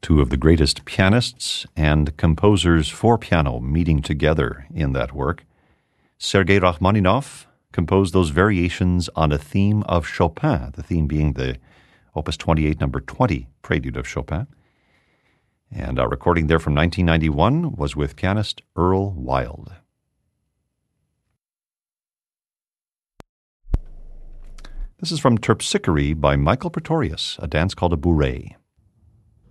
two of the greatest pianists and composers for piano meeting together in that work. Sergei Rachmaninoff composed those variations on a theme of Chopin, the theme being the Opus 28, number 20 Prelude of Chopin. And our recording there from 1991 was with pianist Earl Wild. This is from Terpsichore by Michael Pretorius, a dance called a bourrée.